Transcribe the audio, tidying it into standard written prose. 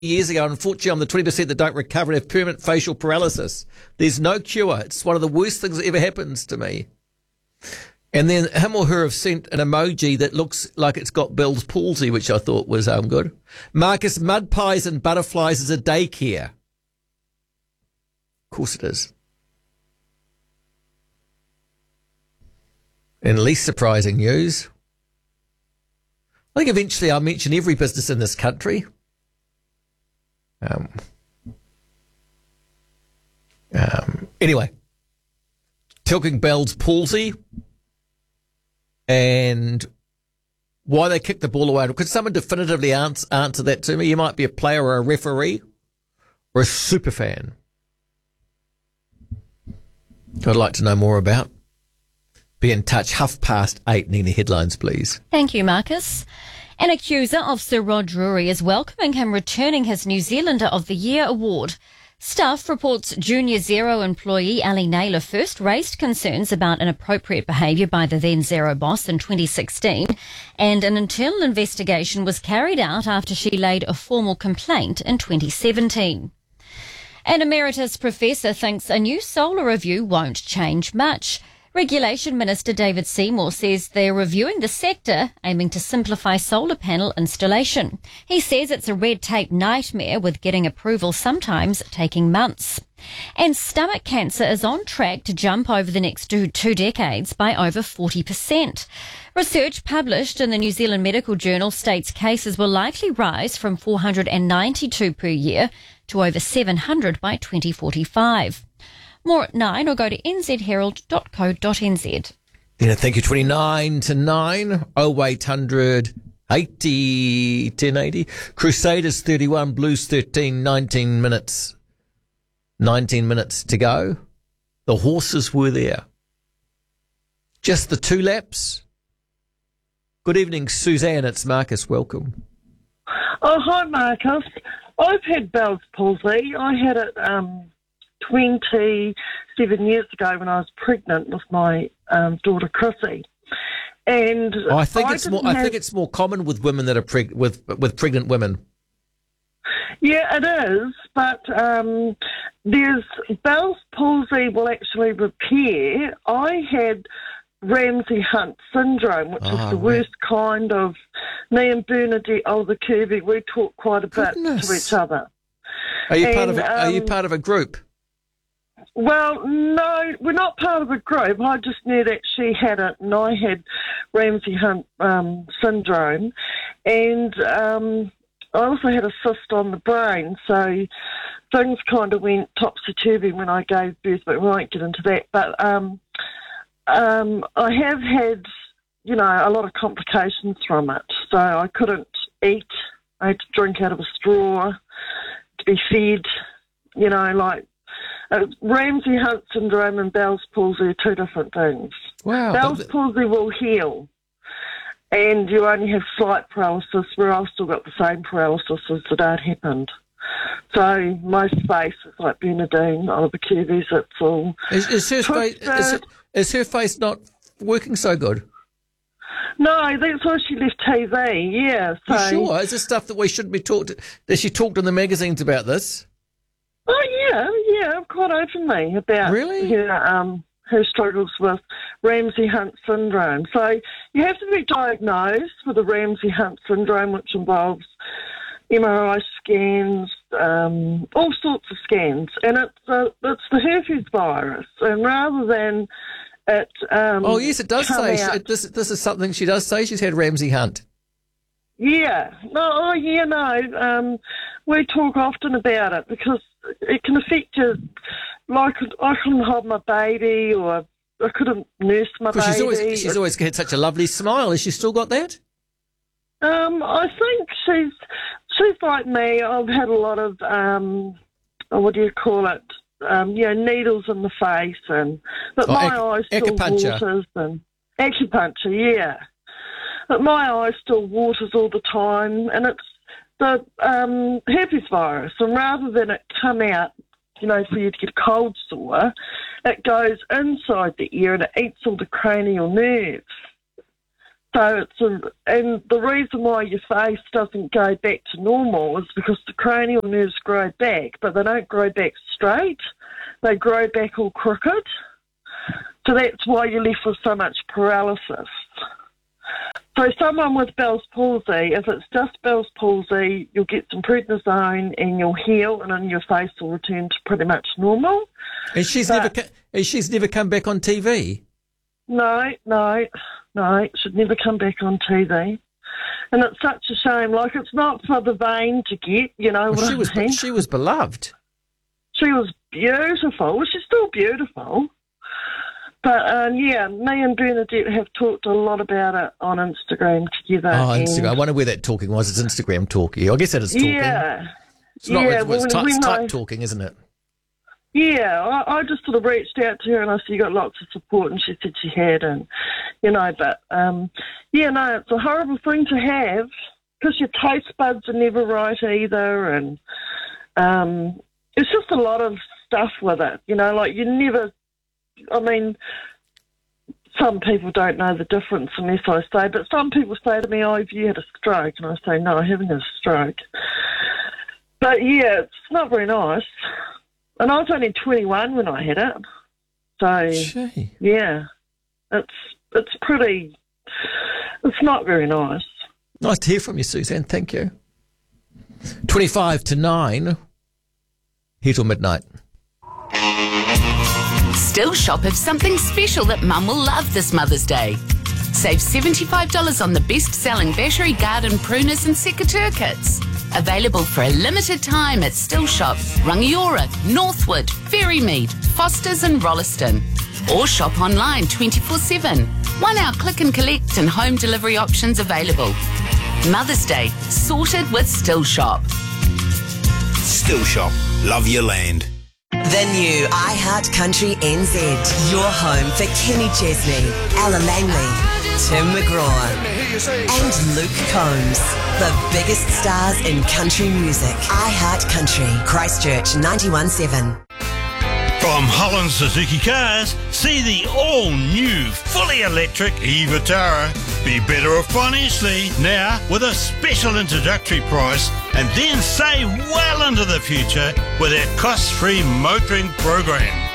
years ago. Unfortunately, I'm the 20% that don't recover and have permanent facial paralysis. There's no cure. It's one of the worst things that ever happens to me. And then him or her have sent an emoji that looks like it's got Bell's palsy, which I thought was good. Marcus, mud pies and butterflies is a daycare. Of course it is. And least surprising news, I think eventually I'll mention every business in this country. Anyway, talking Bell's palsy and why they kicked the ball away. Could someone definitively answer that to me? You might be a player or a referee or a super fan. I'd like to know more about. Be in touch. 8:30. Nina, headlines, please. Thank you, Marcus. An accuser of Sir Rod Drury is welcoming him returning his New Zealander of the Year award. Stuff reports Junior Zero employee Ali Naylor first raised concerns about inappropriate behaviour by the then Zero boss in 2016, and an internal investigation was carried out after she laid a formal complaint in 2017. An emeritus professor thinks a new solar review won't change much. Regulation Minister David Seymour says they're reviewing the sector, aiming to simplify solar panel installation. He says it's a red tape nightmare with getting approval sometimes taking months. And stomach cancer is on track to jump over the next two decades by over 40%. Research published in the New Zealand Medical Journal states cases will likely rise from 492 per year to over 700 by 2045. More at 9 or go to nzherald.co.nz. Yeah, thank you. 29 to 9, 0800 80 1080. Crusaders 31, Blues 13, 19 minutes. 19 minutes to go. The horses were there. Just the 2 laps. Good evening, Suzanne. It's Marcus. Welcome. Oh, hi, Marcus. I've had Bell's palsy. I had it 27 years ago when I was pregnant with my daughter Chrissy, and I think it's more common with women that are with pregnant women. Yeah, it is, but there's Bell's palsy will actually repair. I had Ramsay Hunt syndrome, which is the worst kind of. Me and Bernadette Older-Kirby, we talk quite a bit to each other. Are you part of a group? Well, no, we're not part of a group. I just knew that she had it and I had Ramsay Hunt syndrome. And I also had a cyst on the brain, so things kind of went topsy-turvy when I gave birth, but we won't get into that. But I have had, a lot of complications from it. So I couldn't eat. I had to drink out of a straw to be fed, Ramsay Hunt syndrome and Bell's palsy are 2 different things. Wow. Bell's palsy will heal, and you only have slight paralysis, where I've still got the same paralysis as the day it happened. So my face is like Bernadine, Oliver Kirby's, it's all... Is her face not working so good? No, that's why she left TV, yeah. So. You sure? Is this stuff that we shouldn't be taught? That she talked in the magazines about this? Oh, yeah, quite openly about her struggles with Ramsay Hunt syndrome. So you have to be diagnosed with the Ramsay Hunt syndrome, which involves MRI scans, all sorts of scans, and it's the herpes virus. And rather than it, oh yes, it does say this is something she does say. She's had Ramsay Hunt. Yeah, we talk often about it because it can affect you. Like I couldn't hold my baby, or I couldn't nurse my baby. She's always had such a lovely smile. Has she still got that? I think she's like me. I've had a lot of what do you call it? Needles in the face, but my eyes still waters and acupuncture. Yeah, but my eyes still waters all the time, and it's the herpes virus. And rather than it come out, for you to get a cold sore, it goes inside the ear and it eats all the cranial nerves. So and the reason why your face doesn't go back to normal is because the cranial nerves grow back, but they don't grow back straight. They grow back all crooked. So that's why you're left with so much paralysis. So someone with Bell's palsy, if it's just Bell's palsy, you'll get some prednisone and you'll heal, and then your face will return to pretty much normal. And she's never come back on TV? No, should never come back on TV. And it's such a shame. Like, it's not for the vain to get, you know what I mean? She was beloved. She was beautiful. Well, she's still beautiful. But, me and Bernadette have talked a lot about it on Instagram together. Oh, Instagram. I wonder where that talking was. It's Instagram talking. I guess that is talking. Yeah. It's not. It's type talking, isn't it? Yeah, I just sort of reached out to her and I said, you got lots of support, and she said she had, and, but, it's a horrible thing to have, because your taste buds are never right either, and it's just a lot of stuff with it, like you never, some people don't know the difference unless I say, but some people say to me, oh, have you had a stroke? And I say, no, I haven't had a stroke. But yeah, it's not very nice. And I was only 21 when I had it. So, yeah, it's not very nice. Nice to hear from you, Suzanne. Thank you. 25 to 9, here till midnight. Still Shop have something special that Mum will love this Mother's Day. Save $75 on the best-selling battery garden pruners and secateur kits. Available for a limited time at Still Shop, Rangiora, Northwood, Ferrymead, Fosters and Rolleston. Or shop online 24/7. 1 hour click and collect and home delivery options available. Mother's Day, sorted with Still Shop. Still Shop. Love your land. The new iHeart Country NZ. Your home for Kenny Chesney, Ella Langley, Tim McGraw, and Luke Combs. The biggest stars in country music. iHeart Country, Christchurch 91.7. From Holland Suzuki Cars, see the all-new, fully electric e-Vitara. Be better off financially now with a special introductory price, and then save well into the future with our cost-free motoring program.